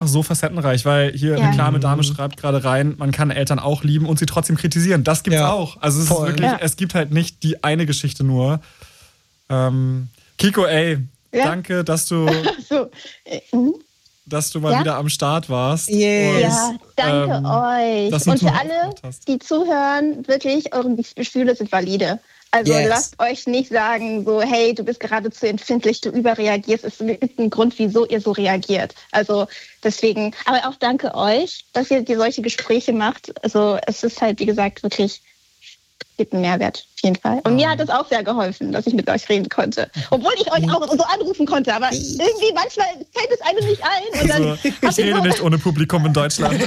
so facettenreich, weil hier Reklame Dame schreibt gerade rein, man kann Eltern auch lieben und sie trotzdem kritisieren. Das gibt's auch. Also es ist wirklich, es gibt halt nicht die eine Geschichte nur. Kiko, danke, dass du mal wieder am Start warst. Ja, danke euch. Und für alle, die zuhören, wirklich, eure Gefühle sind valide. Also lasst euch nicht sagen, so, hey, du bist gerade zu empfindlich, du überreagierst. Es gibt einen Grund, wieso ihr so reagiert. Also deswegen, aber auch danke euch, dass ihr solche Gespräche macht. Also es ist halt, wie gesagt, wirklich, gibt einen Mehrwert, auf jeden Fall. Und mir hat es auch sehr geholfen, dass ich mit euch reden konnte. Obwohl ich euch auch so anrufen konnte, aber irgendwie manchmal fällt es einem nicht ein. Und dann ich rede nicht ohne Publikum in Deutschland.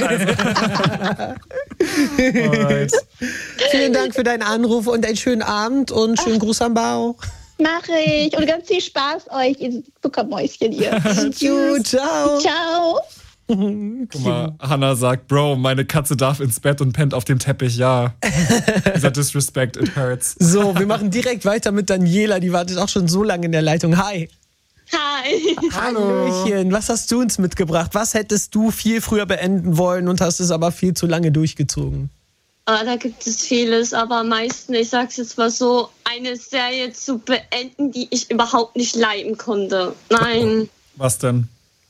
Alright. Vielen Dank für deinen Anruf und einen schönen Abend und schönen Gruß am Bauch. Mach ich. Und ganz viel Spaß euch, ihr Zuckermäuschen, ihr. Ciao. Ciao. Guck mal, Hannah sagt, Bro, meine Katze darf ins Bett und pennt auf dem Teppich, ja. Dieser Disrespect, it hurts. So, wir machen direkt weiter mit Daniela, die wartet auch schon so lange in der Leitung. Hi. Hi. Hallöchen, was hast du uns mitgebracht? Was hättest du viel früher beenden wollen und hast es aber viel zu lange durchgezogen? Da gibt es vieles, aber am meisten, ich sag's jetzt mal so, eine Serie zu beenden, die ich überhaupt nicht leiden konnte. Nein. Was denn?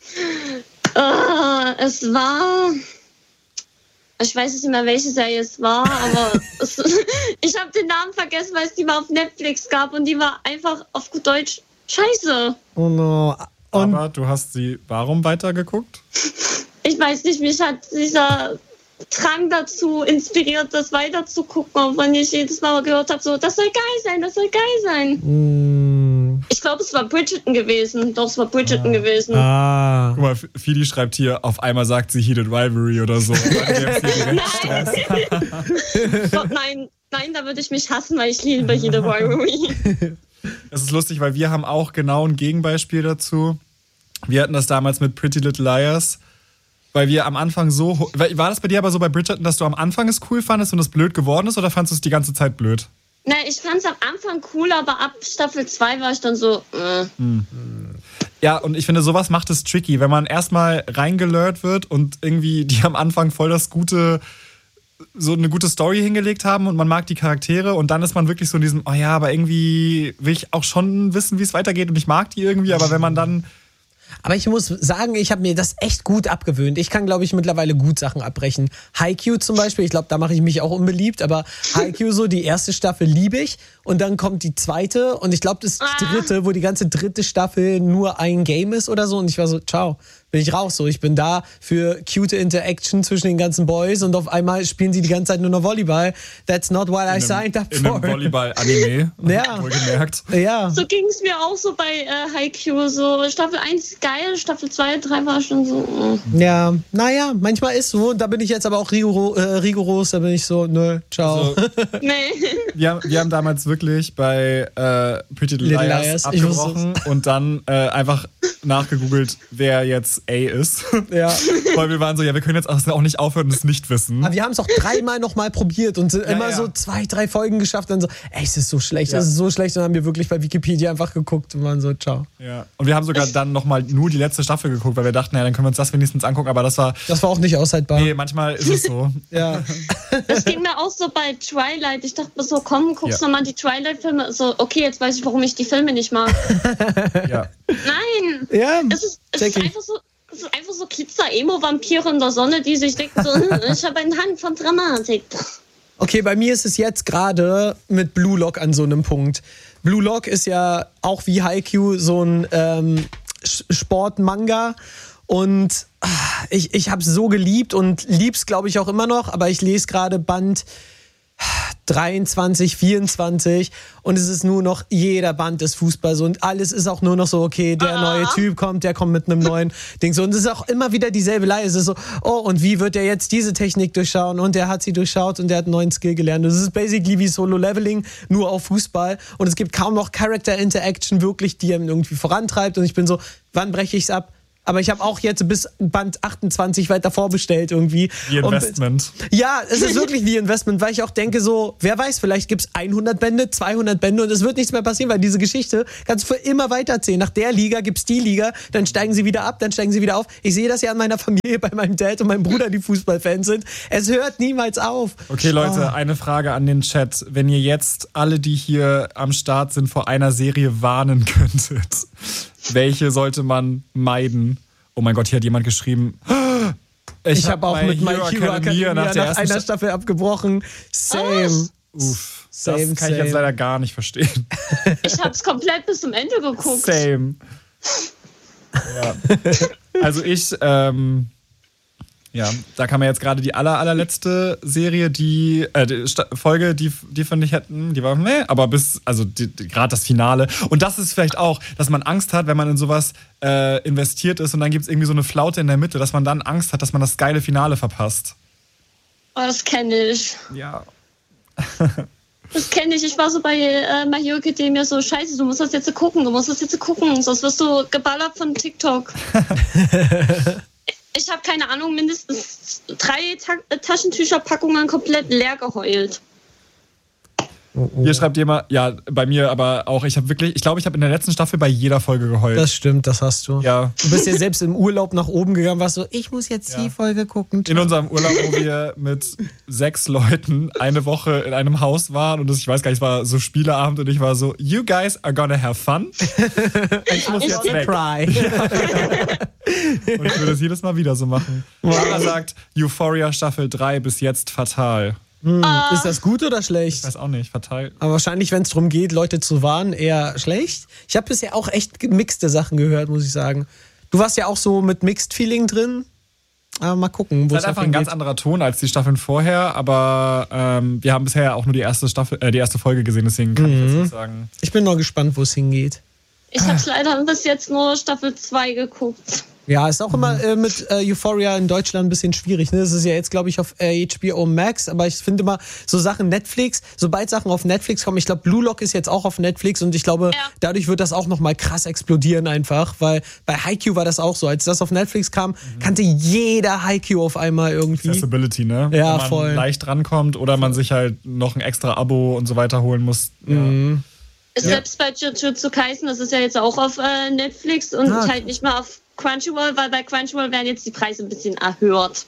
Es war... Ich weiß nicht mehr, welche Serie es war, aber ich habe den Namen vergessen, weil es die mal auf Netflix gab und die war einfach auf gut Deutsch scheiße. Oh no. Aber du hast sie warum weitergeguckt? Ich weiß nicht, mich hat dieser Drang dazu inspiriert, das weiterzugucken, auch wenn ich jedes Mal gehört habe, so, das soll geil sein, das soll geil sein. Ich glaube, es war Bridgerton gewesen. Doch, es war Bridgerton gewesen. Guck mal, Fidi schreibt hier, auf einmal sagt sie Heated Rivalry oder so. Gott, nein, da würde ich mich hassen, weil ich liebe Heated Rivalry. Das ist lustig, weil wir haben auch genau ein Gegenbeispiel dazu. Wir hatten das damals mit Pretty Little Liars, weil wir am Anfang so... War das bei dir aber so bei Bridgerton, dass du am Anfang es cool fandest und es blöd geworden ist, oder fandest du es die ganze Zeit blöd? Nein, ich fand es am Anfang cool, aber ab Staffel 2 war ich dann so... Ja, und ich finde, sowas macht es tricky, wenn man erstmal reingelurrt wird und irgendwie die am Anfang voll so eine gute Story hingelegt haben und man mag die Charaktere und dann ist man wirklich so in diesem, oh ja, aber irgendwie will ich auch schon wissen, wie es weitergeht und ich mag die irgendwie, aber wenn man dann... Aber ich muss sagen, ich habe mir das echt gut abgewöhnt. Ich kann, glaube ich, mittlerweile gut Sachen abbrechen. Haikyuu zum Beispiel, ich glaube, da mache ich mich auch unbeliebt, aber Haikyuu so, die erste Staffel liebe ich und dann kommt die zweite und ich glaube, das ist die dritte, wo die ganze dritte Staffel nur ein Game ist oder so und ich war so, ciao, bin ich raus. So, ich bin da für cute Interaction zwischen den ganzen Boys und auf einmal spielen sie die ganze Zeit nur noch Volleyball. That's not what I signed up for. In einem Volleyball-Anime, wohlgemerkt. Ja. So ging es mir auch so bei Haikyuu. So Staffel 1 geil, Staffel 2, 3 war schon so... Ja, naja, manchmal ist so. Und da bin ich jetzt aber auch rigoros. Da bin ich so, nö, ciao. Also, wir haben damals wirklich bei Pretty Little Liars abgebrochen und dann einfach nachgegoogelt, wer jetzt A ist. Ja. Weil wir waren so, ja, wir können jetzt auch nicht aufhören und es nicht wissen. Aber wir haben es auch 3-mal nochmal probiert und sind immer so 2-3 Folgen geschafft. Dann so, ey, es ist so schlecht, es ist so schlecht. Und dann haben wir wirklich bei Wikipedia einfach geguckt und waren so, ciao. Ja. Und wir haben sogar dann nochmal nur die letzte Staffel geguckt, weil wir dachten, ja, dann können wir uns das wenigstens angucken. Aber das war auch nicht aushaltbar. Nee, manchmal ist es so. Ja. Das ging mir auch so bei Twilight. Ich dachte mir so, komm, guckst nochmal die Twilight-Filme. So, okay, jetzt weiß ich, warum ich die Filme nicht mag. Ja. Nein. Ja, es ist einfach so... Es ist einfach so Glitzer-Emo-Vampire in der Sonne, die sich denken so, ich habe einen Hang von Dramatik. Okay, bei mir ist es jetzt gerade mit Blue Lock an so einem Punkt. Blue Lock ist ja auch wie Haikyuu so ein Sportmanga und ich habe es so geliebt und lieb's, glaube ich, auch immer noch, aber ich lese gerade Band 23, 24 und es ist nur noch, jeder Band ist Fußball so und alles ist auch nur noch so, okay, der neue Typ kommt, der kommt mit einem neuen Ding so und es ist auch immer wieder dieselbe Leihe, es ist so, oh und wie wird der jetzt diese Technik durchschauen und der hat sie durchschaut und der hat einen neuen Skill gelernt. Das ist basically wie Solo-Leveling, nur auf Fußball und es gibt kaum noch Character-Interaction wirklich, die einen irgendwie vorantreibt und ich bin so, wann breche ich's ab? Aber ich habe auch jetzt bis Band 28 weiter vorbestellt irgendwie. Wie Investment. Ja, es ist wirklich wie Investment, weil ich auch denke so, wer weiß, vielleicht gibt's 100 Bände, 200 Bände und es wird nichts mehr passieren, weil diese Geschichte kannst du für immer weiterzählen. Nach der Liga gibt's die Liga, dann steigen sie wieder ab, dann steigen sie wieder auf. Ich sehe das ja an meiner Familie, bei meinem Dad und meinem Bruder, die Fußballfans sind. Es hört niemals auf. Okay, Leute, eine Frage an den Chat. Wenn ihr jetzt alle, die hier am Start sind, vor einer Serie warnen könntet, welche sollte man meiden? Oh mein Gott, hier hat jemand geschrieben. Ich habe auch mit My Hero Academia nach einer Staffel abgebrochen. Same. Uff, das kann ich jetzt leider gar nicht verstehen. Ich habe es komplett bis zum Ende geguckt. Same. Ja. Also ich, ja, da kam ja jetzt gerade die allerletzte Serie, die Folge, die finde ich die war, aber gerade das Finale. Und das ist vielleicht auch, dass man Angst hat, wenn man in sowas investiert ist und dann gibt es irgendwie so eine Flaute in der Mitte, dass man dann Angst hat, dass man das geile Finale verpasst. Oh, das kenne ich. Ja. Das kenne ich. Ich war so bei My Hero Academia so, scheiße, du musst das jetzt gucken, sonst wirst du geballert von TikTok. Ich habe keine Ahnung, mindestens 3 Taschentücherpackungen komplett leer geheult. Hier schreibt jemand, ja, bei mir aber auch, ich glaube, ich habe in der letzten Staffel bei jeder Folge geheult. Das stimmt, das hast du. Ja. Du bist ja selbst im Urlaub nach oben gegangen, warst so, ich muss jetzt die Folge gucken. In unserem Urlaub, wo wir mit 6 Leuten eine Woche in einem Haus waren und ich weiß gar nicht, es war so Spieleabend und ich war so, you guys are gonna have fun. Ich muss jetzt weg. Cry. Und ich würde das jedes Mal wieder so machen. Sarah sagt, Euphoria Staffel 3 bis jetzt fatal. Ist das gut oder schlecht? Ich weiß auch nicht, fatal. Aber wahrscheinlich, wenn es darum geht, Leute zu warnen, eher schlecht. Ich habe bisher auch echt gemixte Sachen gehört, muss ich sagen. Du warst ja auch so mit Mixed Feeling drin. Aber mal gucken, wo es ist einfach ein ganz anderer Ton als die Staffeln vorher, aber wir haben bisher auch nur die erste Folge gesehen, deswegen kann ich jetzt nicht sagen. Ich bin noch gespannt, wo es hingeht. Ich habe leider bis jetzt nur Staffel 2 geguckt. Ja, ist auch immer mit Euphoria in Deutschland ein bisschen schwierig. Ne? Das ist ja jetzt, glaube ich, auf HBO Max, aber ich finde immer so Sachen Netflix, sobald Sachen auf Netflix kommen, ich glaube, Blue Lock ist jetzt auch auf Netflix und ich glaube, dadurch wird das auch nochmal krass explodieren einfach, weil bei Haikyuu war das auch so. Als das auf Netflix kam, kannte jeder Haikyuu auf einmal irgendwie. Accessibility, ne? Ja, wenn man voll. leicht rankommt oder man sich halt noch ein extra Abo und so weiter holen muss. Ja. Selbst bei Jujutsu Kaisen, das ist ja jetzt auch auf Netflix und halt nicht mehr auf Crunchyroll, weil bei Crunchyroll werden jetzt die Preise ein bisschen erhöht.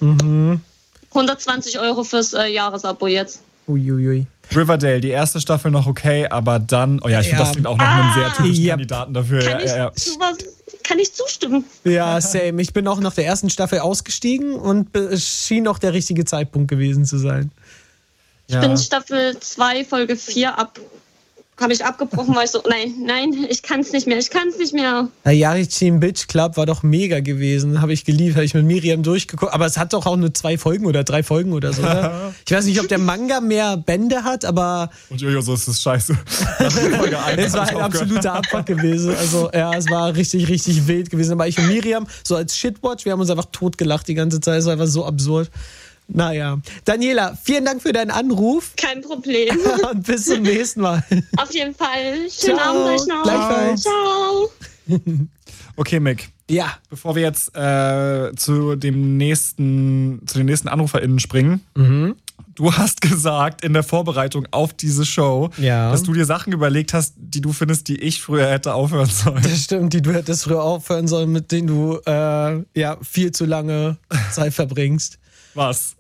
120 € fürs Jahresabo jetzt. Uiuiui. Riverdale, die erste Staffel noch okay, aber dann, ich finde, das klingt auch nach einem sehr typischen Kandidaten dafür. Kann ich zustimmen. Ja, same. Ich bin auch nach der ersten Staffel ausgestiegen und es schien auch der richtige Zeitpunkt gewesen zu sein. Ich bin Staffel 2, Folge 4 habe ich abgebrochen, weil ich so, nein, ich kann es nicht mehr. Ja, Yarichin Bitch Club war doch mega gewesen. Habe ich geliebt, habe ich mit Miriam durchgeguckt. Aber es hat doch auch nur 2 Folgen oder 3 Folgen oder so, oder? Ich weiß nicht, ob der Manga mehr Bände hat, aber... Und Jojo, so ist das scheiße. Es war ein absoluter Abfuck gewesen. Also, ja, es war richtig, richtig wild gewesen. Aber ich und Miriam, so als Shitwatch, wir haben uns einfach totgelacht die ganze Zeit. Es war einfach so absurd. Naja. Daniela, vielen Dank für deinen Anruf. Kein Problem. Und bis zum nächsten Mal. Auf jeden Fall. Schönen Abend euch noch. Gleichfalls. Ciao. Okay, Mick. Ja. Bevor wir jetzt zu den nächsten AnruferInnen springen. Du hast gesagt in der Vorbereitung auf diese Show, dass du dir Sachen überlegt hast, die du findest, die ich früher hätte aufhören sollen. Das stimmt, die du hättest früher aufhören sollen, mit denen du viel zu lange Zeit verbringst. Was?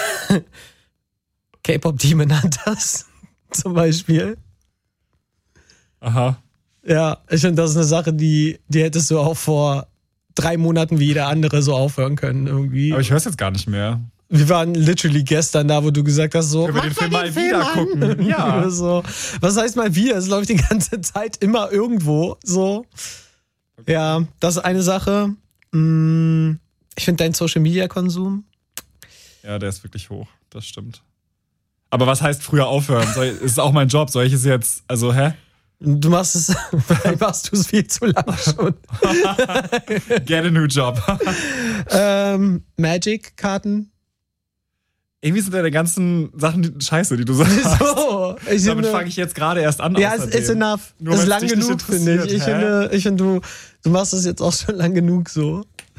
K-Pop Demon Hunters zum Beispiel. Aha. Ja, ich finde, das ist eine Sache, die hättest du auch vor 3 Monaten wie jeder andere so aufhören können irgendwie. Aber ich höre es jetzt gar nicht mehr. Wir waren literally gestern da, wo du gesagt hast, so, können wir den Film mal wieder gucken? Ja. So. Was heißt mal wieder? Es läuft die ganze Zeit immer irgendwo. So. Okay. Ja, das ist eine Sache. Ich finde dein Social-Media-Konsum. Ja, der ist wirklich hoch. Das stimmt. Aber was heißt früher aufhören? Ist auch mein Job. Soll ich es jetzt, also, hä? Du machst es, vielleicht machst du es viel zu lange schon. Get a new job. Magic-Karten. Irgendwie sind deine ganzen Sachen scheiße, die du sagst. So, damit fange ich jetzt gerade erst an. Ja, es ist enough. Es ist lang genug, finde ich. Ich finde, du machst es jetzt auch schon lang genug so.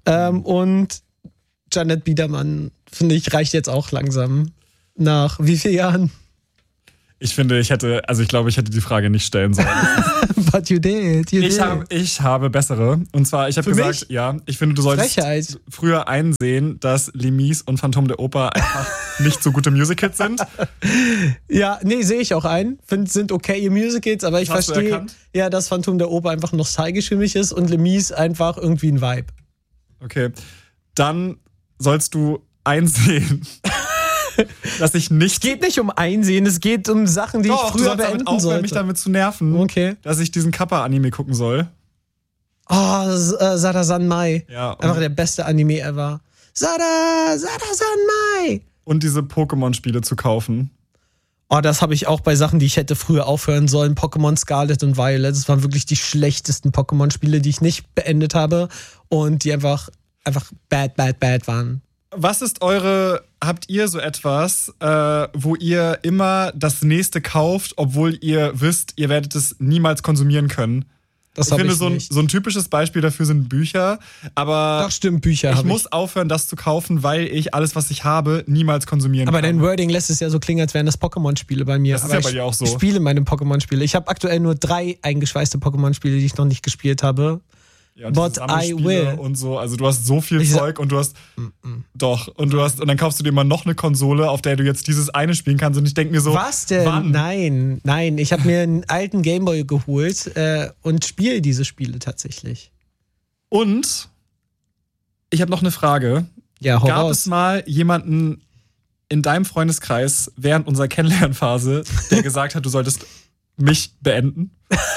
Und Janet Biedermann, finde ich, reicht jetzt auch langsam. Nach wie vielen Jahren? Ich finde, ich glaube, ich hätte die Frage nicht stellen sollen. But you did. Ich habe bessere. Und zwar, ich habe gesagt, ja, ich finde, du solltest Frechheit. Früher einsehen, dass Les Mis und Phantom der Oper einfach nicht so gute Musicals sind. Ja, nee, sehe ich auch ein. Sind okay Musicals, aber ich verstehe, ja, dass Phantom der Oper einfach nostalgisch für mich ist und Les Mis einfach irgendwie ein Vibe. Okay, dann sollst du einsehen, dass ich nicht... Es geht nicht um Einsehen, es geht um Sachen, die ich früher beenden sollte. Mich damit zu nerven, dass ich diesen Kappa-Anime gucken soll. Oh, Sada-san Mai. Ja, einfach der beste Anime ever. Sada-san Mai. Und diese Pokémon-Spiele zu kaufen. Oh, das habe ich auch bei Sachen, die ich hätte früher aufhören sollen. Pokémon Scarlet und Violet. Das waren wirklich die schlechtesten Pokémon-Spiele, die ich nicht beendet habe. Und die einfach bad waren. Was ist habt ihr so etwas, wo ihr immer das nächste kauft, obwohl ihr wisst, ihr werdet es niemals konsumieren können? Ich finde, so ein typisches Beispiel dafür sind Bücher, aber doch, stimmt, Bücher ich muss aufhören, das zu kaufen, weil ich alles, was ich habe, niemals konsumieren kann. Aber dein Wording lässt es ja so klingen, als wären das Pokémon-Spiele bei mir. Das ist ja bei dir auch so. Ich spiele meine Pokémon-Spiele. Ich habe aktuell nur 3 eingeschweißte Pokémon-Spiele, die ich noch nicht gespielt habe. Ja, But I will. Und so. Also du hast so viel Zeug und du hast und dann kaufst du dir mal noch eine Konsole, auf der du jetzt dieses eine spielen kannst. Und ich denke mir so, was denn? Wann? Nein. Ich habe mir einen alten Gameboy geholt und spiele diese Spiele tatsächlich. Und ich habe noch eine Frage. Ja, hau raus. Gab es mal jemanden in deinem Freundeskreis während unserer Kennenlernphase, der gesagt hat, du solltest mich beenden?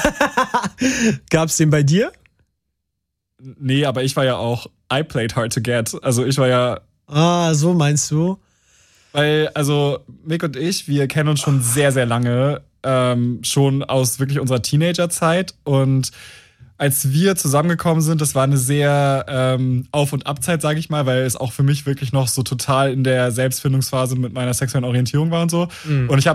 Gab's den bei dir? Nee, aber ich war ja auch, I played hard to get. Also ich war ja... Ah, so meinst du? Weil, also Mick und ich, wir kennen uns schon sehr, sehr lange. Schon aus wirklich unserer Teenagerzeit. Und als wir zusammengekommen sind, das war eine sehr Auf- und Abzeit, sage ich mal, weil es auch für mich wirklich noch so total in der Selbstfindungsphase mit meiner sexuellen Orientierung war und so. Und ich habe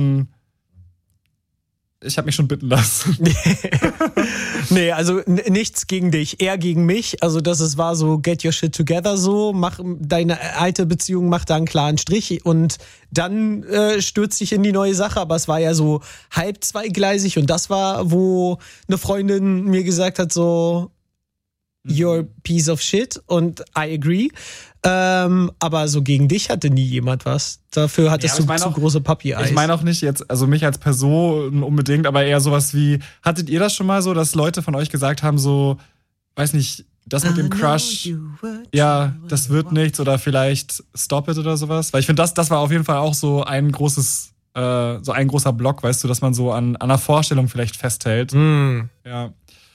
mich schon bitten lassen. Nee, also nichts gegen dich, eher gegen mich. Also das war so, get your shit together so, mach deine alte Beziehung, mach da einen klaren Strich und dann stürzt dich in die neue Sache. Aber es war ja so halb zweigleisig und das war, wo eine Freundin mir gesagt hat so, you're a piece of shit und I agree. Aber so gegen dich hatte nie jemand was. Dafür hattest du zu große Puppy-Eyes. Ich meine auch nicht jetzt, also mich als Person unbedingt, aber eher sowas wie, hattet ihr das schon mal so, dass Leute von euch gesagt haben so, weiß nicht, das mit dem Crush, ja, das wird nichts oder vielleicht stop it oder sowas? Weil ich finde, das war auf jeden Fall auch so ein großer Block, weißt du, dass man so an einer Vorstellung vielleicht festhält. Ja.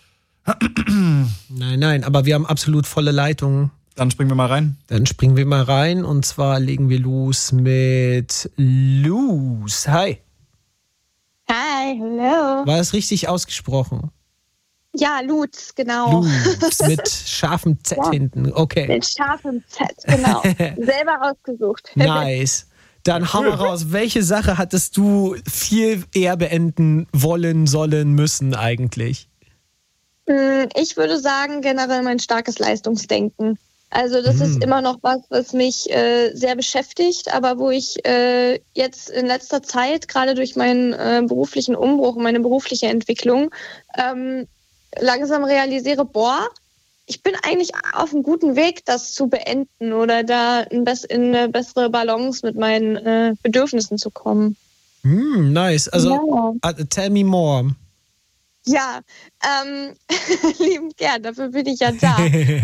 Nein, aber wir haben absolut volle Leitungen. Dann springen wir mal rein. Und zwar legen wir los mit Luz. Hi. Hi, hello. War es richtig ausgesprochen? Ja, Luz, genau. Luz mit scharfem Z hinten. Okay. Mit scharfem Z, genau. Selber ausgesucht. Nice. Dann hau mal raus. Welche Sache hattest du viel eher beenden wollen, sollen, müssen eigentlich? Ich würde sagen, generell mein starkes Leistungsdenken. Also das ist immer noch was mich sehr beschäftigt, aber wo ich jetzt in letzter Zeit, gerade durch meinen beruflichen Umbruch und meine berufliche Entwicklung, langsam realisiere, ich bin eigentlich auf einem guten Weg, das zu beenden oder da in eine bessere Balance mit meinen Bedürfnissen zu kommen. Nice. Also, tell me more. Ja, liebend gern, dafür bin ich ja da.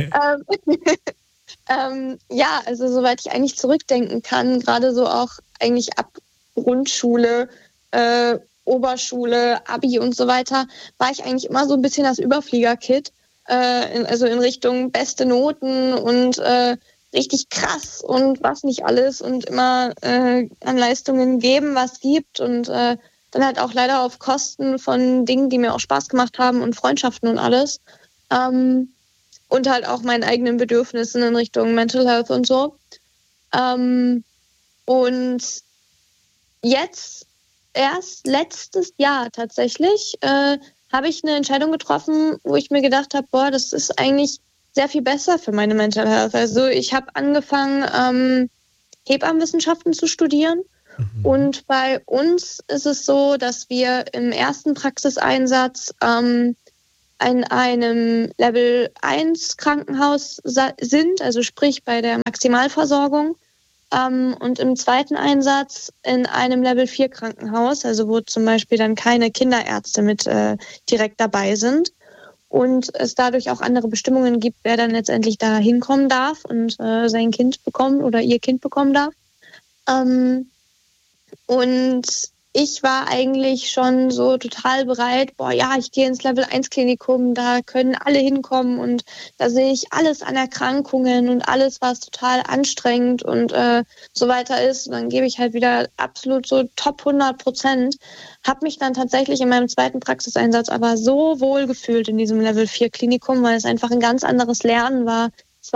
Ja, also soweit ich eigentlich zurückdenken kann, gerade so auch eigentlich ab Grundschule, Oberschule, Abi und so weiter, war ich eigentlich immer so ein bisschen das Überflieger-Kid, also in Richtung beste Noten und richtig krass und was nicht alles und immer an Leistungen geben, was gibt und dann halt auch leider auf Kosten von Dingen, die mir auch Spaß gemacht haben und Freundschaften und alles. Und halt auch meinen eigenen Bedürfnissen in Richtung Mental Health und so. Und jetzt, erst letztes Jahr tatsächlich, habe ich eine Entscheidung getroffen, wo ich mir gedacht habe, das ist eigentlich sehr viel besser für meine Mental Health. Also ich habe angefangen, Hebammenwissenschaften zu studieren. Und bei uns ist es so, dass wir im ersten Praxiseinsatz in einem Level 1 Krankenhaus sind, also sprich bei der Maximalversorgung. Und im zweiten Einsatz in einem Level 4 Krankenhaus, also wo zum Beispiel dann keine Kinderärzte mit direkt dabei sind. Und es dadurch auch andere Bestimmungen gibt, wer dann letztendlich da hinkommen darf und sein Kind bekommen oder ihr Kind bekommen darf. Und ich war eigentlich schon so total bereit, ich gehe ins Level 1 Klinikum, da können alle hinkommen und da sehe ich alles an Erkrankungen und alles, was total anstrengend und so weiter ist. Und dann gebe ich halt wieder absolut so top 100%. Habe mich dann tatsächlich in meinem zweiten Praxiseinsatz aber so wohl gefühlt in diesem Level 4 Klinikum, weil es einfach ein ganz anderes Lernen war.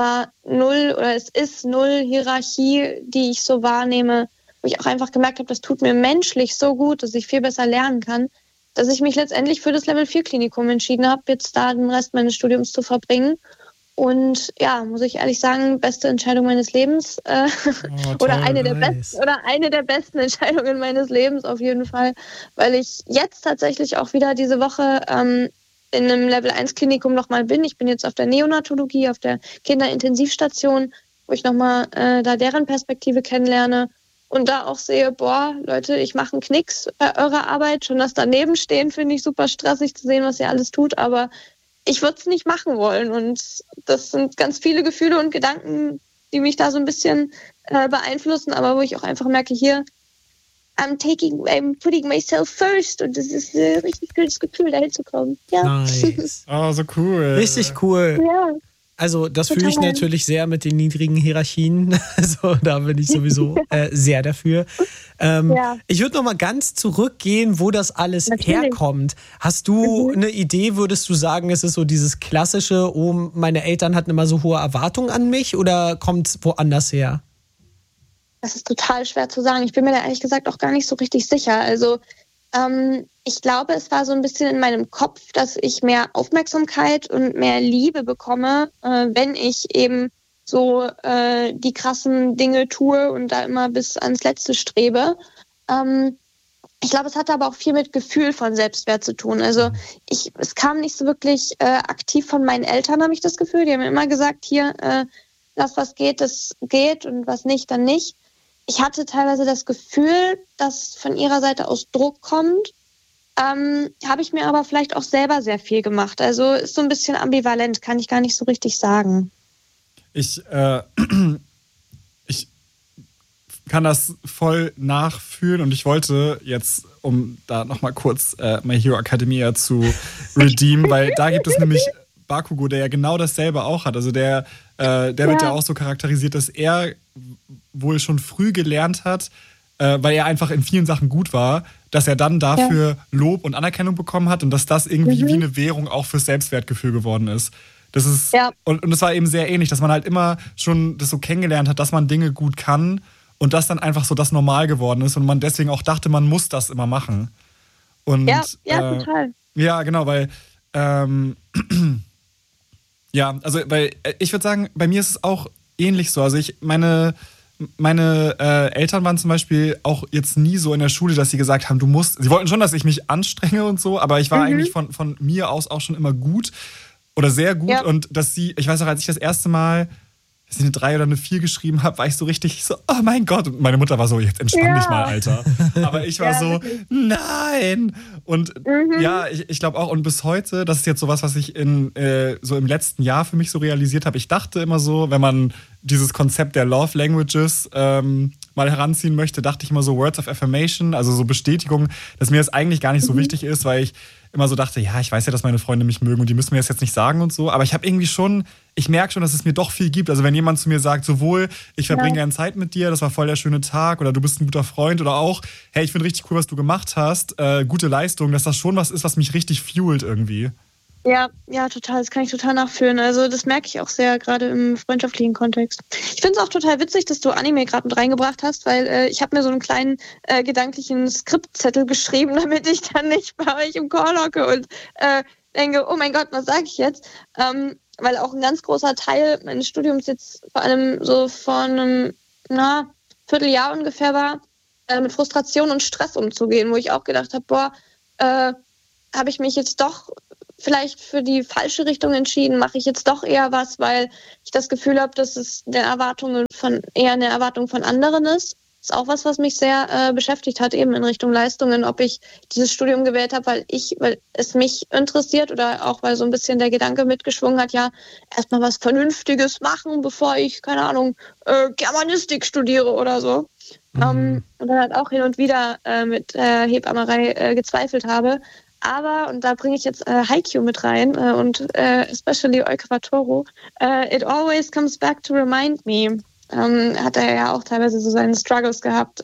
Es ist null Hierarchie, die ich so wahrnehme, wo ich auch einfach gemerkt habe, das tut mir menschlich so gut, dass ich viel besser lernen kann, dass ich mich letztendlich für das Level 4 Klinikum entschieden habe, jetzt da den Rest meines Studiums zu verbringen. Und ja, muss ich ehrlich sagen, beste Entscheidung meines Lebens oder eine der besten Entscheidungen meines Lebens auf jeden Fall, weil ich jetzt tatsächlich auch wieder diese Woche in einem Level 1 Klinikum nochmal bin. Ich bin jetzt auf der Neonatologie, auf der Kinderintensivstation, wo ich nochmal da deren Perspektive kennenlerne. Und da auch sehe, Leute, ich mache einen Knicks bei eurer Arbeit. Schon das daneben stehen finde ich super stressig zu sehen, was ihr alles tut. Aber ich würde es nicht machen wollen. Und das sind ganz viele Gefühle und Gedanken, die mich da so ein bisschen beeinflussen. Aber wo ich auch einfach merke, hier, I'm putting myself first. Und das ist ein richtig gutes Gefühl, da hinzukommen. Ja. Nice. Oh, so cool. Richtig cool. Ja. Also das fühle ich natürlich sehr mit den niedrigen Hierarchien. Also da bin ich sowieso sehr dafür. Ich würde noch mal ganz zurückgehen, wo das alles herkommt. Hast du eine Idee, würdest du sagen, es ist so dieses klassische, meine Eltern hatten immer so hohe Erwartungen an mich, oder kommt es woanders her? Das ist total schwer zu sagen. Ich bin mir da ehrlich gesagt auch gar nicht so richtig sicher. Also ich glaube, es war so ein bisschen in meinem Kopf, dass ich mehr Aufmerksamkeit und mehr Liebe bekomme, wenn ich eben so die krassen Dinge tue und da immer bis ans Letzte strebe. Ich glaube, es hatte aber auch viel mit Gefühl von Selbstwert zu tun. Also es kam nicht so wirklich aktiv von meinen Eltern, habe ich das Gefühl. Die haben immer gesagt, hier, was geht, das geht, und was nicht, dann nicht. Ich hatte teilweise das Gefühl, dass von ihrer Seite aus Druck kommt. Habe ich mir aber vielleicht auch selber sehr viel gemacht. Also ist so ein bisschen ambivalent, kann ich gar nicht so richtig sagen. Ich kann das voll nachfühlen, und ich wollte jetzt, um da nochmal kurz My Hero Academia zu redeemen, weil da gibt es nämlich Bakugo, der ja genau dasselbe auch hat. Also der wird ja auch so charakterisiert, dass er wohl schon früh gelernt hat, weil er einfach in vielen Sachen gut war, dass er dann dafür Lob und Anerkennung bekommen hat und dass das irgendwie wie eine Währung auch fürs Selbstwertgefühl geworden ist. Das ist und das war eben sehr ähnlich, dass man halt immer schon das so kennengelernt hat, dass man Dinge gut kann und das dann einfach so das Normal geworden ist und man deswegen auch dachte, man muss das immer machen. Und, total. Ja, genau, weil weil ich würde sagen, bei mir ist es auch ähnlich so. Also meine Eltern waren zum Beispiel auch jetzt nie so in der Schule, dass sie gesagt haben, sie wollten schon, dass ich mich anstrenge und so, aber ich war eigentlich von mir aus auch schon immer gut oder sehr gut, und ich weiß auch, als ich das erste Mal eine 3 oder eine 4 geschrieben habe, war ich so richtig so, oh mein Gott. Und meine Mutter war so, jetzt entspann dich mal, Alter. Aber ich war so, nein. Und ich glaube auch, und bis heute, das ist jetzt sowas, was ich so im letzten Jahr für mich so realisiert habe. Ich dachte immer so, wenn man dieses Konzept der Love Languages mal heranziehen möchte, dachte ich immer so Words of Affirmation, also so Bestätigung, dass mir das eigentlich gar nicht so wichtig ist, weil ich immer so dachte, ja, ich weiß ja, dass meine Freunde mich mögen und die müssen mir das jetzt nicht sagen und so, aber ich merke schon, dass es mir doch viel gibt. Also wenn jemand zu mir sagt, sowohl, ich verbringe gerne Zeit mit dir, das war voll der schöne Tag, oder du bist ein guter Freund, oder auch, hey, ich finde richtig cool, was du gemacht hast, gute Leistung, dass das schon was ist, was mich richtig fuelt irgendwie. Ja, total. Das kann ich total nachfühlen. Also das merke ich auch sehr, gerade im freundschaftlichen Kontext. Ich finde es auch total witzig, dass du Anime gerade mit reingebracht hast, weil ich habe mir so einen kleinen gedanklichen Skriptzettel geschrieben, damit ich dann nicht bei euch im Call hocke und denke, oh mein Gott, was sage ich jetzt? weil auch ein ganz großer Teil meines Studiums jetzt vor allem so vor einem Vierteljahr ungefähr war, mit Frustration und Stress umzugehen, wo ich auch gedacht habe, habe ich mich jetzt doch vielleicht für die falsche Richtung entschieden, mache ich jetzt doch eher was, weil ich das Gefühl habe, dass es eher eine Erwartung von anderen ist. Das ist auch was mich sehr beschäftigt hat, eben in Richtung Leistungen, ob ich dieses Studium gewählt habe, weil es mich interessiert oder auch weil so ein bisschen der Gedanke mitgeschwungen hat, ja, erstmal was Vernünftiges machen, bevor ich, keine Ahnung, Germanistik studiere oder so. Und dann halt auch hin und wieder mit Hebammerei gezweifelt habe. Aber, und da bringe ich jetzt Haikyuu mit rein und especially Eukavatoro, it always comes back to remind me. Hat er ja auch teilweise so seine Struggles gehabt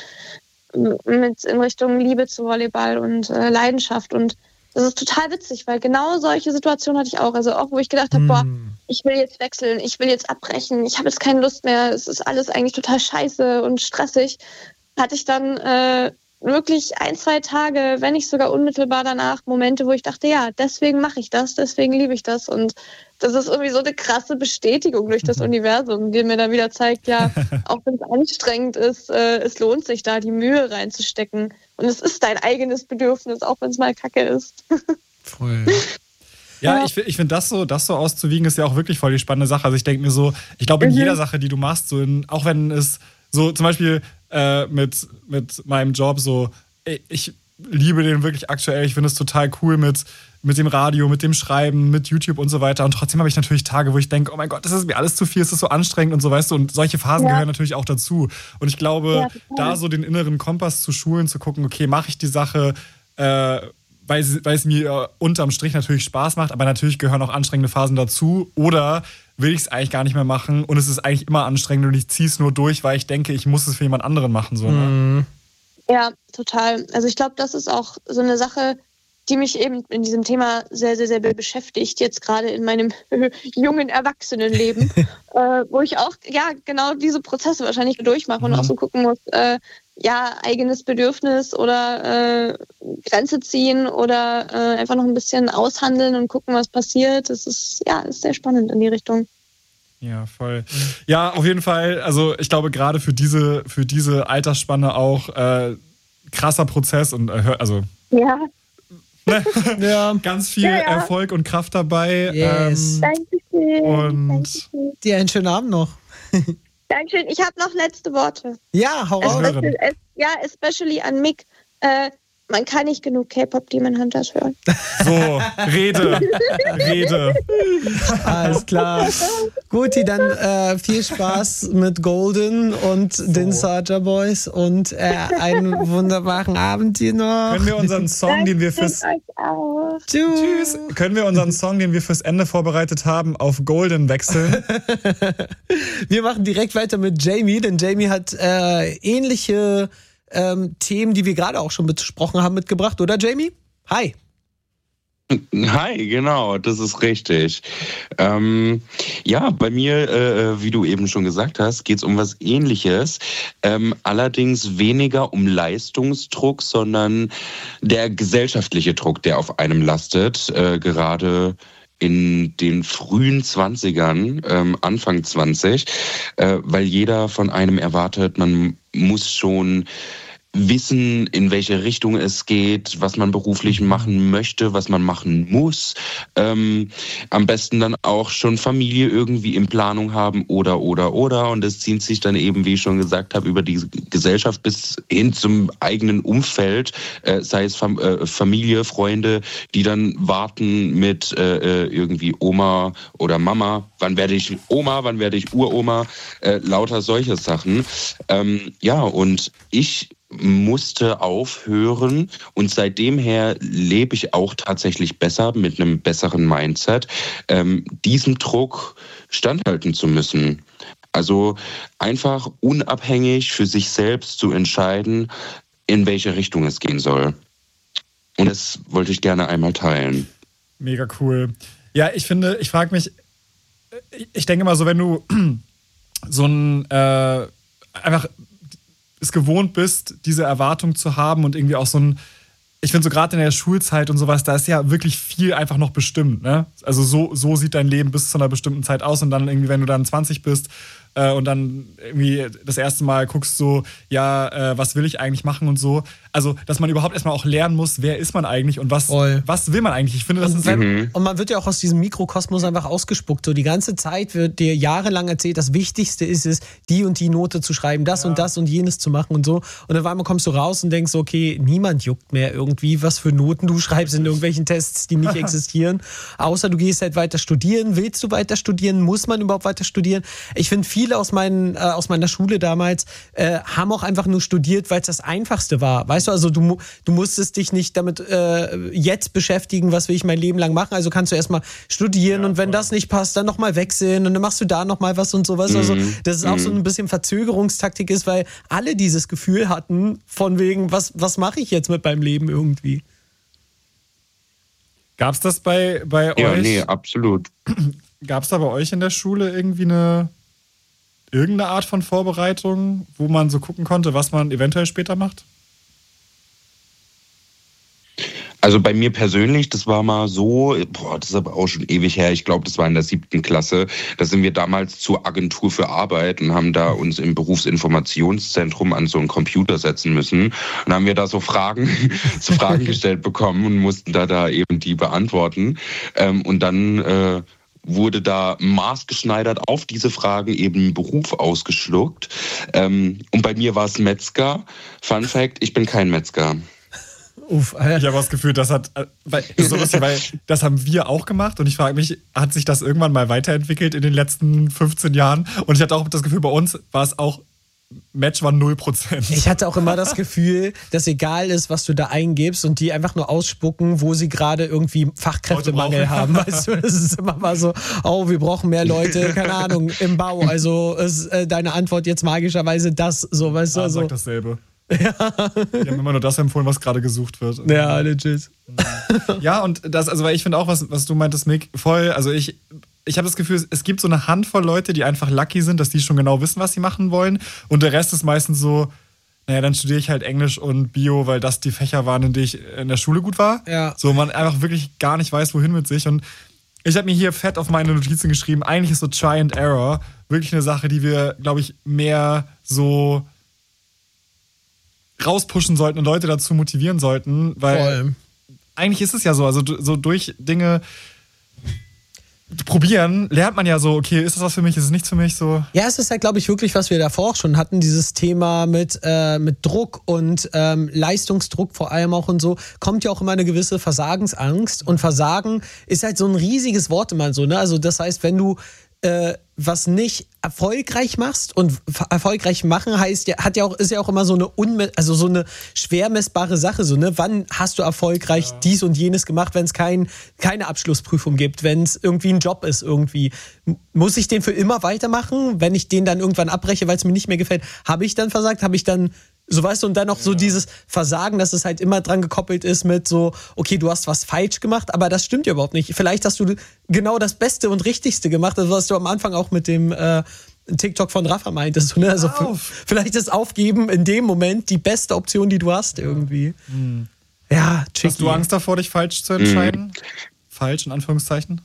in Richtung Liebe zu Volleyball und Leidenschaft. Und das ist total witzig, weil genau solche Situationen hatte ich auch. Also auch, wo ich gedacht habe, ich will jetzt wechseln, ich will jetzt abbrechen, ich habe jetzt keine Lust mehr, es ist alles eigentlich total scheiße und stressig, hatte ich dann wirklich 1-2 Tage, wenn nicht sogar unmittelbar danach, Momente, wo ich dachte, ja, deswegen mache ich das, deswegen liebe ich das. Und das ist irgendwie so eine krasse Bestätigung durch das Universum, die mir dann wieder zeigt, ja, auch wenn es anstrengend ist, es lohnt sich da, die Mühe reinzustecken. Und es ist dein eigenes Bedürfnis, auch wenn es mal Kacke ist. Voll. Ja, ich finde, das so auszuwiegen, ist ja auch wirklich voll die spannende Sache. Also ich denke mir so, ich glaube in jeder Sache, die du machst, auch wenn es so zum Beispiel mit meinem Job so, ich liebe den wirklich aktuell, ich finde es total cool mit dem Radio, mit dem Schreiben, mit YouTube und so weiter. Und trotzdem habe ich natürlich Tage, wo ich denke, oh mein Gott, das ist mir alles zu viel, es ist so anstrengend und so, weißt du. Und solche Phasen gehören natürlich auch dazu. Und ich glaube, da so den inneren Kompass zu schulen, zu gucken, okay, mache ich die Sache, weil es mir unterm Strich natürlich Spaß macht, aber natürlich gehören auch anstrengende Phasen dazu. Oder will ich es eigentlich gar nicht mehr machen und es ist eigentlich immer anstrengend und ich ziehe es nur durch, weil ich denke, ich muss es für jemand anderen machen. So, ne? Ja, total. Also ich glaube, das ist auch so eine Sache, die mich eben in diesem Thema sehr, sehr, sehr beschäftigt, jetzt gerade in meinem jungen Erwachsenenleben, wo ich auch genau diese Prozesse wahrscheinlich durchmache und auch so gucken muss, eigenes Bedürfnis oder Grenze ziehen oder einfach noch ein bisschen aushandeln und gucken, was passiert. Das ist sehr spannend in die Richtung. Ja, voll. Ja, auf jeden Fall. Also ich glaube, gerade für diese Altersspanne auch krasser Prozess und ganz viel Erfolg und Kraft dabei. Yes. Dankeschön. Und dir einen schönen Abend noch. Dankeschön. Ich habe noch letzte Worte. Ja, hau raus. Especially an Mick. Man kann nicht genug K-Pop Demon Hunters hören. So, Rede. Alles klar. Guti, dann viel Spaß mit Golden und den Soulja Boys und einen wunderbaren Abend hier noch. Können wir unseren Song, den wir fürs Ende vorbereitet haben, auf Golden wechseln? Wir machen direkt weiter mit Jamie, denn Jamie hat ähnliche Themen, die wir gerade auch schon besprochen haben, mitgebracht, oder Jamie? Hi. Hi, genau, das ist richtig. Bei mir, wie du eben schon gesagt hast, geht es um was Ähnliches. Allerdings weniger um Leistungsdruck, sondern der gesellschaftliche Druck, der auf einem lastet, gerade in den frühen 20ern, Anfang 20, weil jeder von einem erwartet, man muss schon wissen, in welche Richtung es geht, was man beruflich machen möchte, was man machen muss. Am besten dann auch schon Familie irgendwie in Planung haben oder. Und es zieht sich dann eben, wie ich schon gesagt habe, über die Gesellschaft bis hin zum eigenen Umfeld, sei es Familie, Freunde, die dann warten mit irgendwie Oma oder Mama, wann werde ich Oma, wann werde ich Uroma, lauter solche Sachen. Und ich musste aufhören und seitdem her lebe ich auch tatsächlich besser mit einem besseren Mindset, diesem Druck standhalten zu müssen. Also einfach unabhängig für sich selbst zu entscheiden, in welche Richtung es gehen soll. Und das wollte ich gerne einmal teilen. Mega cool. Ja, ich frage mich, ich denke mal so, wenn du so ein einfach es gewohnt bist, diese Erwartung zu haben und irgendwie auch so ein ich finde so gerade in der Schulzeit und sowas, da ist ja wirklich viel einfach noch bestimmt, ne? Also so sieht dein Leben bis zu einer bestimmten Zeit aus und dann irgendwie, wenn du dann 20 bist und dann irgendwie das erste Mal guckst so, ja, was will ich eigentlich machen und so. Also, dass man überhaupt erstmal auch lernen muss, wer ist man eigentlich und was will man eigentlich. Ich finde, das ist und man wird ja auch aus diesem Mikrokosmos einfach ausgespuckt. So die ganze Zeit wird dir jahrelang erzählt, das Wichtigste ist es, die und die Note zu schreiben, das und das und jenes zu machen und so. Und dann auf einmal kommst du raus und denkst, okay, niemand juckt mehr irgendwie, was für Noten du schreibst in irgendwelchen Tests, die nicht existieren. Außer du gehst halt weiter studieren. Willst du weiter studieren? Muss man überhaupt weiter studieren? Ich finde, viele aus meiner Schule damals haben auch einfach nur studiert, weil es das Einfachste war. Weißt du, also du musstest dich nicht damit jetzt beschäftigen, was will ich mein Leben lang machen. Also kannst du erstmal studieren und wenn das nicht passt, dann nochmal wechseln und dann machst du da nochmal was und sowas. Also, dass es auch so ein bisschen Verzögerungstaktik ist, weil alle dieses Gefühl hatten, von wegen, was mache ich jetzt mit meinem Leben irgendwie? Gab es das bei euch? Ja, nee, absolut. Gab es da bei euch in der Schule irgendwie irgendeine Art von Vorbereitung, wo man so gucken konnte, was man eventuell später macht? Also bei mir persönlich, das war mal so, das ist aber auch schon ewig her, ich glaube, das war in der 7. Klasse, da sind wir damals zur Agentur für Arbeit und haben da uns im Berufsinformationszentrum an so einen Computer setzen müssen und haben wir da so Fragen gestellt bekommen und mussten da eben die beantworten und dann wurde da maßgeschneidert auf diese Fragen eben Beruf ausgeschluckt. Und bei mir war es Metzger. Fun Fact, ich bin kein Metzger. Ich habe das Gefühl, das haben wir auch gemacht und ich frage mich, hat sich das irgendwann mal weiterentwickelt in den letzten 15 Jahren? Und ich hatte auch das Gefühl, bei uns war es auch, Match war 0%. Ich hatte auch immer das Gefühl, dass egal ist, was du da eingibst und die einfach nur ausspucken, wo sie gerade irgendwie Fachkräftemangel haben. Weißt du, das ist immer mal so, wir brauchen mehr Leute, keine Ahnung, im Bau. Also ist deine Antwort jetzt magischerweise das, so, weißt du? Also, sagt dasselbe. Ja. Die haben immer nur das empfohlen, was gerade gesucht wird. Ja, legit. Ja, und das, also weil ich finde auch, was du meintest, Mick, voll, also ich habe das Gefühl, es gibt so eine Handvoll Leute, die einfach lucky sind, dass die schon genau wissen, was sie machen wollen. Und der Rest ist meistens so, naja, dann studiere ich halt Englisch und Bio, weil das die Fächer waren, in denen ich in der Schule gut war. Ja. So, man einfach wirklich gar nicht weiß, wohin mit sich. Und ich habe mir hier fett auf meine Notizen geschrieben, eigentlich ist so Try and Error wirklich eine Sache, die wir, glaube ich, mehr so rauspushen sollten und Leute dazu motivieren sollten, weil eigentlich ist es ja so, also so durch Dinge probieren, lernt man ja so, okay, ist das was für mich, ist es nichts für mich, so. Ja, es ist halt, glaube ich, wirklich, was wir davor auch schon hatten, dieses Thema mit Druck und Leistungsdruck vor allem auch und so, kommt ja auch immer eine gewisse Versagensangst und Versagen ist halt so ein riesiges Wort immer so, ne, also das heißt, wenn du was nicht erfolgreich machst und erfolgreich machen heißt ja, ist ja auch immer so eine schwer messbare Sache, so, ne? Wann hast du erfolgreich dies und jenes gemacht, wenn es keine Abschlussprüfung gibt, wenn es irgendwie ein Job ist irgendwie? Muss ich den für immer weitermachen? Wenn ich den dann irgendwann abbreche, weil es mir nicht mehr gefällt, habe ich dann versagt? Habe ich dann so, weißt du, und dann noch so dieses Versagen, dass es halt immer dran gekoppelt ist mit so, okay, du hast was falsch gemacht, aber das stimmt ja überhaupt nicht. Vielleicht hast du genau das Beste und Richtigste gemacht, also was du am Anfang auch mit dem TikTok von Rafa meintest. Ne? Also vielleicht ist Aufgeben in dem Moment die beste Option, die du hast irgendwie. Ja, tricky. Hast du Angst davor, dich falsch zu entscheiden? Falsch, in Anführungszeichen?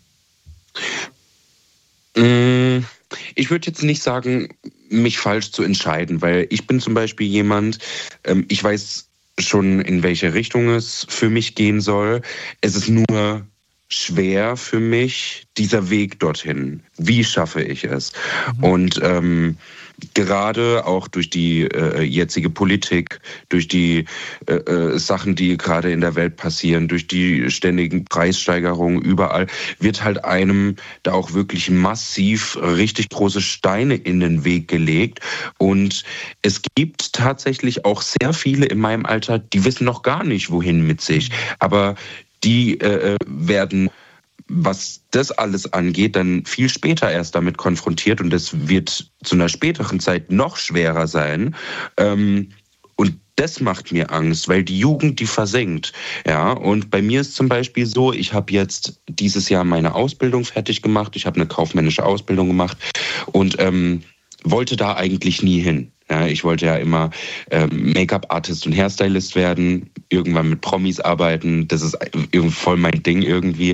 Ich würde jetzt nicht sagen, mich falsch zu entscheiden, weil ich bin zum Beispiel jemand, ich weiß schon, in welche Richtung es für mich gehen soll. Es ist nur schwer für mich, dieser Weg dorthin. Wie schaffe ich es? Und gerade auch durch die jetzige Politik, durch die Sachen, die gerade in der Welt passieren, durch die ständigen Preissteigerungen überall, wird halt einem da auch wirklich massiv richtig große Steine in den Weg gelegt. Und es gibt tatsächlich auch sehr viele in meinem Alter, die wissen noch gar nicht, wohin mit sich. Aber die werden, was das alles angeht, dann viel später erst damit konfrontiert und es wird zu einer späteren Zeit noch schwerer sein. Und das macht mir Angst, weil die Jugend, die versenkt. Ja, und bei mir ist zum Beispiel so, ich habe jetzt dieses Jahr meine Ausbildung fertig gemacht, ich habe eine kaufmännische Ausbildung gemacht und wollte da eigentlich nie hin. Ja, ich wollte ja immer Make-up-Artist und Hairstylist werden, irgendwann mit Promis arbeiten. Das ist voll mein Ding irgendwie.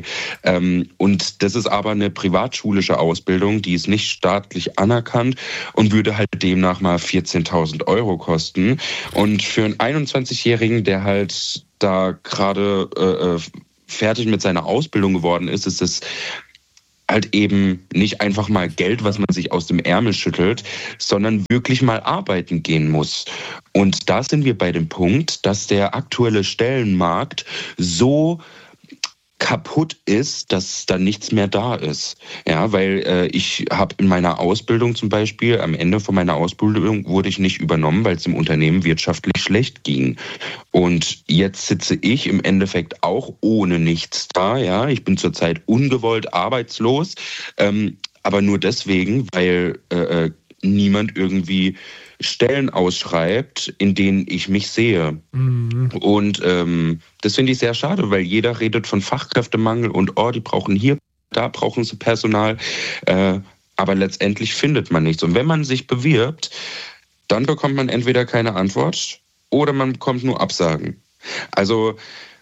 Und das ist aber eine privatschulische Ausbildung, die ist nicht staatlich anerkannt und würde halt demnach mal 14.000 Euro kosten. Und für einen 21-Jährigen, der halt da gerade fertig mit seiner Ausbildung geworden ist, ist es halt eben nicht einfach mal Geld, was man sich aus dem Ärmel schüttelt, sondern wirklich mal arbeiten gehen muss. Und da sind wir bei dem Punkt, dass der aktuelle Stellenmarkt so kaputt ist, dass da nichts mehr da ist. Ja, weil ich habe in meiner Ausbildung zum Beispiel, am Ende von meiner Ausbildung wurde ich nicht übernommen, weil es im Unternehmen wirtschaftlich schlecht ging. Und jetzt sitze ich im Endeffekt auch ohne nichts da. Ja, ich bin zurzeit ungewollt arbeitslos, aber nur deswegen, weil niemand irgendwie Stellen ausschreibt, in denen ich mich sehe. Mhm. Und das finde ich sehr schade, weil jeder redet von Fachkräftemangel und die brauchen hier, da brauchen sie Personal, aber letztendlich findet man nichts. Und wenn man sich bewirbt, dann bekommt man entweder keine Antwort oder man bekommt nur Absagen. Also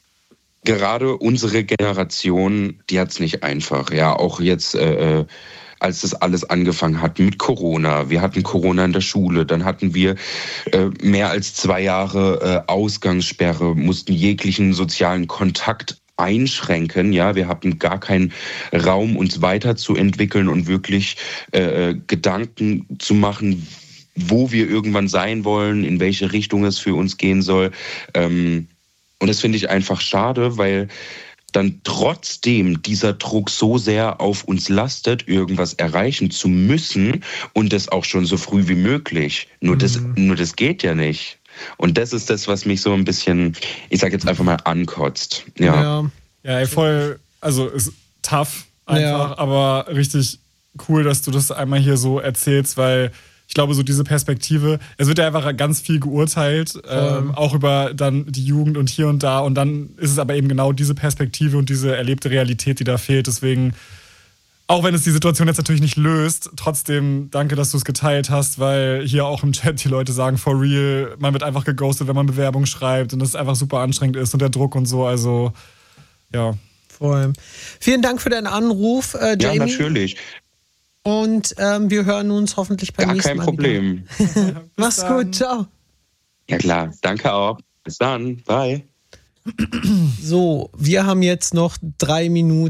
gerade unsere Generation, die hat es nicht einfach. Ja, auch jetzt als das alles angefangen hat mit Corona. Wir hatten Corona in der Schule, dann hatten wir mehr als 2 Jahre Ausgangssperre, mussten jeglichen sozialen Kontakt einschränken. Ja, wir hatten gar keinen Raum, uns weiterzuentwickeln und wirklich Gedanken zu machen, wo wir irgendwann sein wollen, in welche Richtung es für uns gehen soll. Und das finde ich einfach schade, weil dann trotzdem dieser Druck so sehr auf uns lastet, irgendwas erreichen zu müssen und das auch schon so früh wie möglich. Nur das geht ja nicht. Und das ist das, was mich so ein bisschen, ich sag jetzt einfach mal, ankotzt. Ja, voll, also ist tough einfach, aber richtig cool, dass du das einmal hier so erzählst, weil ich glaube, so diese Perspektive, es wird ja einfach ganz viel geurteilt, auch über dann die Jugend und hier und da. Und dann ist es aber eben genau diese Perspektive und diese erlebte Realität, die da fehlt. Deswegen, auch wenn es die Situation jetzt natürlich nicht löst, trotzdem danke, dass du es geteilt hast, weil hier auch im Chat die Leute sagen, for real, man wird einfach geghostet, wenn man Bewerbung schreibt und das einfach super anstrengend ist und der Druck und so. Also, ja. Voll. Vielen Dank für deinen Anruf, Jamie. Ja, natürlich. Und wir hören uns hoffentlich beim nächsten Mal. Gar kein Problem. Mach's gut, ciao. Ja klar, danke auch. Bis dann, bye. So, wir haben jetzt noch 4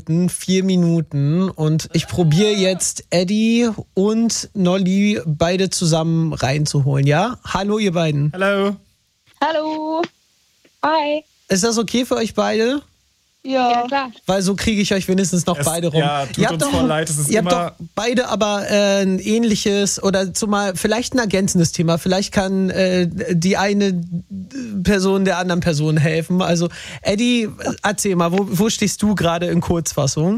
Minuten und ich probiere jetzt Eddie und Nolly beide zusammen reinzuholen, ja? Hallo ihr beiden. Hallo. Hallo. Hi. Ist das okay für euch beide? Ja, klar. Weil so kriege ich euch wenigstens noch beide rum. Ja, tut uns voll leid. Es ist ihr habt doch beide aber ein ähnliches oder zumal vielleicht ein ergänzendes Thema. Vielleicht kann die eine Person der anderen Person helfen. Also Eddie, erzähl mal, wo stehst du gerade in Kurzfassung?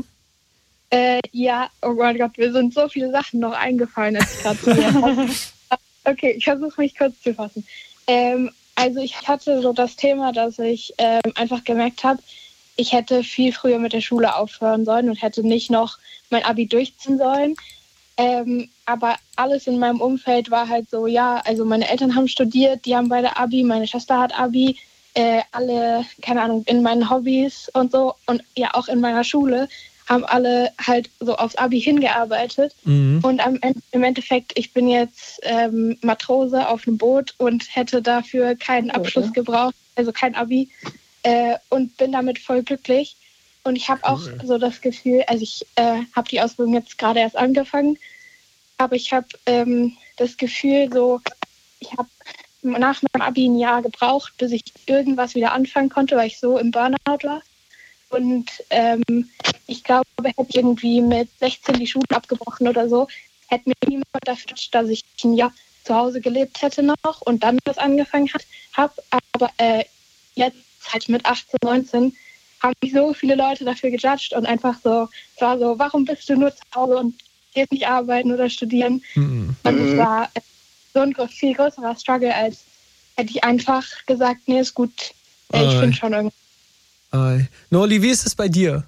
Ja, oh mein Gott, mir sind so viele Sachen noch eingefallen, als ich gerade zu mir habe. Okay, ich versuche mich kurz zu fassen. Also ich hatte so das Thema, dass ich einfach gemerkt habe, ich hätte viel früher mit der Schule aufhören sollen und hätte nicht noch mein Abi durchziehen sollen. Aber alles in meinem Umfeld war halt so, ja, also meine Eltern haben studiert, die haben beide Abi, meine Schwester hat Abi, alle, keine Ahnung, in meinen Hobbys und so und ja auch in meiner Schule haben alle halt so aufs Abi hingearbeitet. Mhm. Und im Endeffekt, ich bin jetzt Matrose auf einem Boot und hätte dafür keinen Abschluss gebraucht, also kein Abi. Und bin damit voll glücklich. Und ich habe auch so das Gefühl, also ich habe die Ausbildung jetzt gerade erst angefangen, aber ich habe das Gefühl, so ich habe nach meinem Abi ein Jahr gebraucht, bis ich irgendwas wieder anfangen konnte, weil ich so im Burnout war. Und ich glaube, hätte ich irgendwie mit 16 die Schule abgebrochen oder so, hätte mir niemand dafür, dass ich ein Jahr zu Hause gelebt hätte noch und dann das angefangen habe. Aber jetzt halt mit 18, 19 haben mich so viele Leute dafür gejudged und einfach so, es war so, warum bist du nur zu Hause und gehst nicht arbeiten oder studieren? Mhm. Und es war so ein viel größerer Struggle, als hätte ich einfach gesagt, nee, ist gut, ich finde schon irgendwie. Nolly, wie ist es bei dir?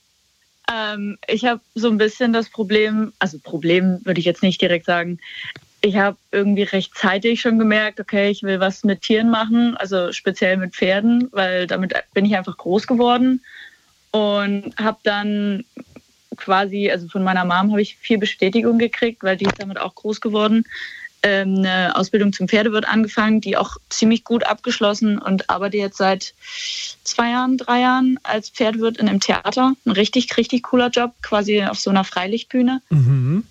Ich habe so ein bisschen das Problem, also Problem würde ich jetzt nicht direkt sagen, ich habe irgendwie recht zeitig schon gemerkt, okay, ich will was mit Tieren machen, also speziell mit Pferden, weil damit bin ich einfach groß geworden und habe dann quasi, also von meiner Mom habe ich viel Bestätigung gekriegt, weil die ist damit auch groß geworden, eine Ausbildung zum Pferdewirt angefangen, die auch ziemlich gut abgeschlossen und arbeite jetzt seit 3 Jahren als Pferdewirt in einem Theater. Ein richtig, richtig cooler Job, quasi auf so einer Freilichtbühne. Mhm.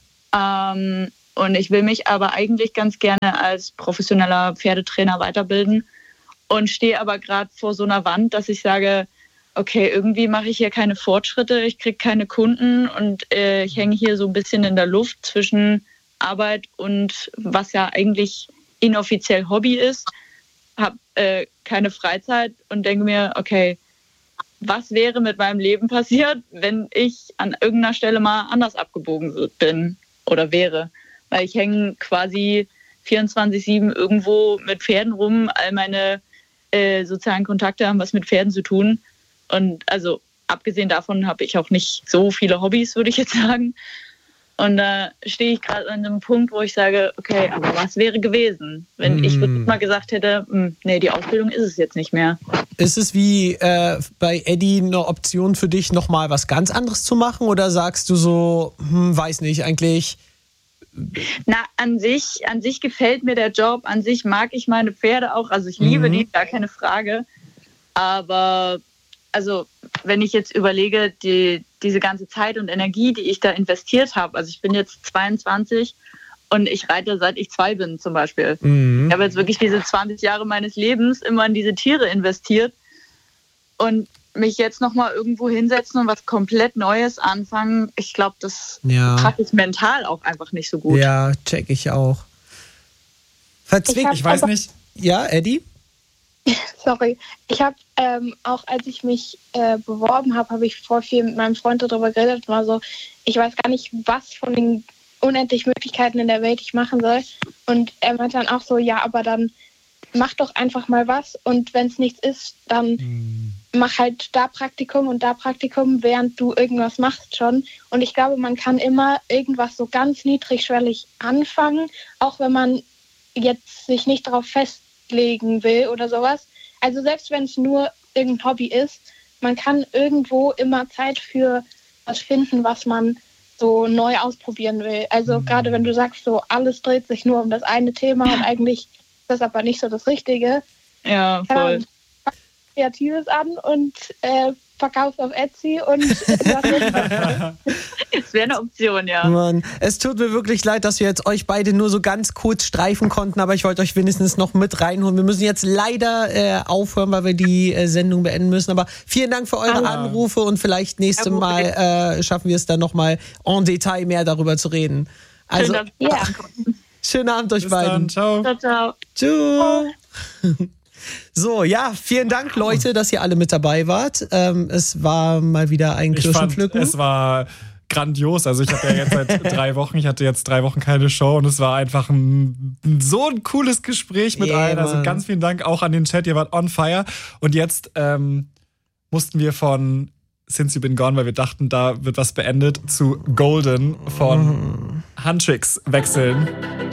Und ich will mich aber eigentlich ganz gerne als professioneller Pferdetrainer weiterbilden und stehe aber gerade vor so einer Wand, dass ich sage, okay, irgendwie mache ich hier keine Fortschritte, ich kriege keine Kunden und ich hänge hier so ein bisschen in der Luft zwischen Arbeit und was ja eigentlich inoffiziell Hobby ist, habe keine Freizeit und denke mir, okay, was wäre mit meinem Leben passiert, wenn ich an irgendeiner Stelle mal anders abgebogen bin oder wäre? Weil ich hänge quasi 24/7 irgendwo mit Pferden rum. All meine sozialen Kontakte haben was mit Pferden zu tun. Und also abgesehen davon habe ich auch nicht so viele Hobbys, würde ich jetzt sagen. Und da stehe ich gerade an einem Punkt, wo ich sage, okay, aber was wäre gewesen, wenn ich wirklich mal gesagt hätte, nee, die Ausbildung ist es jetzt nicht mehr. Ist es wie bei Eddie eine Option für dich, nochmal was ganz anderes zu machen? Oder sagst du so, weiß nicht, eigentlich... Na, an sich gefällt mir der Job, an sich mag ich meine Pferde auch, also ich liebe die, gar keine Frage. Aber also wenn ich jetzt überlege, diese ganze Zeit und Energie, die ich da investiert habe, also ich bin jetzt 22 und ich reite seit ich 2 bin zum Beispiel. Ich habe jetzt wirklich diese 20 Jahre meines Lebens immer in diese Tiere investiert und mich jetzt nochmal irgendwo hinsetzen und was komplett Neues anfangen, ich glaube, das packe ich mental auch einfach nicht so gut. Ja, check ich auch. Ich weiß nicht. Ja, Eddie? Sorry. Ich habe auch, als ich mich beworben habe ich vor viel mit meinem Freund darüber geredet. War so, ich weiß gar nicht, was von den unendlichen Möglichkeiten in der Welt ich machen soll. Und er meinte dann auch so, ja, aber dann mach doch einfach mal was. Und wenn es nichts ist, dann mach halt da Praktikum und da Praktikum, während du irgendwas machst schon. Und ich glaube, man kann immer irgendwas so ganz niedrigschwellig anfangen, auch wenn man jetzt sich nicht darauf festlegen will oder sowas. Also selbst wenn es nur irgendein Hobby ist, man kann irgendwo immer Zeit für was finden, was man so neu ausprobieren will. Also gerade wenn du sagst, so alles dreht sich nur um das eine Thema und eigentlich ist das aber nicht so das Richtige. Ja, voll. Kreatives an und verkaufst auf Etsy und das wäre eine Option, ja. Mann, es tut mir wirklich leid, dass wir jetzt euch beide nur so ganz kurz streifen konnten, aber ich wollte euch wenigstens noch mit reinholen. Wir müssen jetzt leider aufhören, weil wir die Sendung beenden müssen, aber vielen Dank für eure Anrufe und vielleicht nächstes Mal schaffen wir es dann nochmal en Detail mehr darüber zu reden. Also, schönen Abend euch beiden. Dann, ciao. Ciao, ciao. Tschüss. So, ja, vielen Dank, Leute, dass ihr alle mit dabei wart. Es war mal wieder ein Kirschenpflücken. Es war grandios. Also ich habe ja jetzt seit 3 Wochen, ich hatte jetzt 3 Wochen keine Show und es war einfach so ein cooles Gespräch mit allen. Also ganz vielen Dank auch an den Chat, ihr wart on fire. Und jetzt mussten wir von Since You've Been Gone, weil wir dachten, da wird was beendet, zu Golden von Huntrix wechseln.